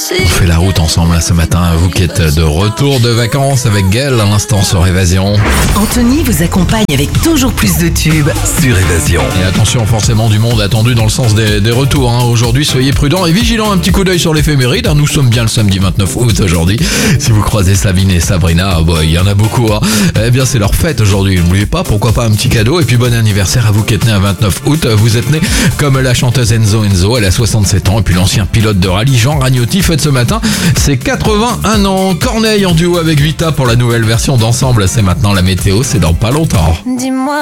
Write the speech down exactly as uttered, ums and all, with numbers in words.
On fait la route ensemble là, ce matin, vous qui êtes de retour de vacances avec Gaël à l'instant sur Évasion. Anthony vous accompagne avec toujours plus de tubes sur Évasion. Et attention, forcément du monde attendu dans le sens des, des retours. Hein. Aujourd'hui, soyez prudents et vigilants. Un petit coup d'œil sur l'éphéméride. Hein. Nous sommes bien le samedi vingt-neuf août aujourd'hui. Si vous croisez Sabine et Sabrina, oh boy, il y en a beaucoup. Hein. Eh bien, c'est leur fête aujourd'hui. N'oubliez pas, pourquoi pas un petit cadeau. Et puis bon anniversaire à vous qui êtes né un vingt-neuf août. Vous êtes né comme la chanteuse Enzo Enzo. Elle a soixante-sept ans. Et puis l'ancien pilote de rallye Jean Ragnotti fête ce matin c'est quatre-vingt-un ans. Corneille en duo avec Vita pour la nouvelle version d'Ensemble. C'est maintenant la météo. C'est dans pas longtemps. Dis-moi.